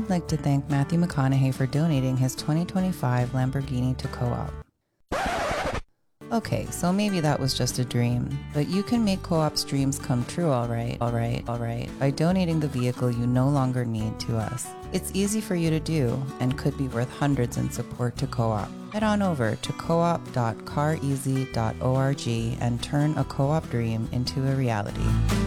I'd like to thank Matthew McConaughey for donating his 2025 Lamborghini to Co-op. Okay, so maybe that was just a dream, but you can make Co-op's dreams come true, all right, by donating the vehicle you no longer need to us. It's easy for you to do and could be worth hundreds in support to Co-op. Head on over to coop.careasy.org and turn a Co-op dream into a reality.